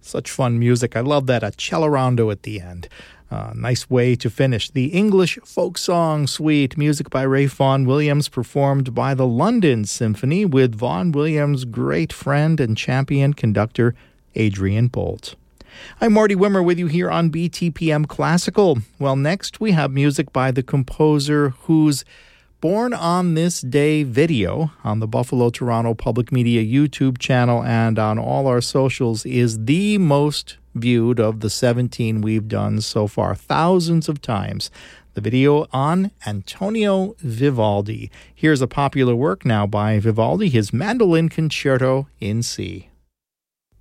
Such fun music. I love that Accelerando at the end. Nice way to finish the English folk song suite. Music by Ralph Vaughan Williams, performed by the London Symphony with Vaughan Williams' great friend and champion conductor Adrian Bolt. I'm Marty Wimmer with you here on BTPM Classical. Well, next we have music by the composer whose Born on This Day video on the Buffalo Toronto Public Media YouTube channel and on all our socials is the most viewed of the 17 we've done so far, thousands of times. The video on Antonio Vivaldi. Here's a popular work now by Vivaldi, his Mandolin Concerto in C.